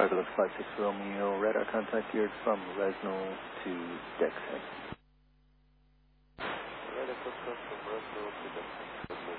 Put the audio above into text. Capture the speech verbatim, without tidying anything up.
Target looks five six Romeo, radar contact geared from Resno to Dexhead. Radar contact from Resno to Dexhead.